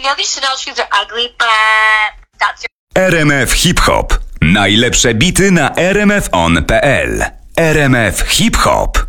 these Chanel shoes are ugly, but that's your... RMF Hip Hop. Najlepsze bity na rmfon.pl. RMF Hip Hop.